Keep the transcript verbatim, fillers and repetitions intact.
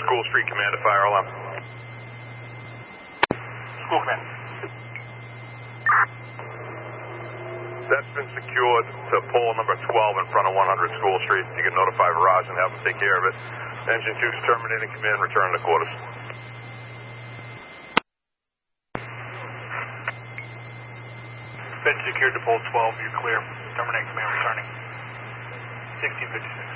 School Street Command to fire alarm. School Command. That's been secured to pole number twelve in front of one hundred School Street. You can notify Viraj and have them take care of it. Engine two is terminating command, return to quarters. Been secured to pole twelve, you're clear. Terminating command, returning. sixteen fifty-six.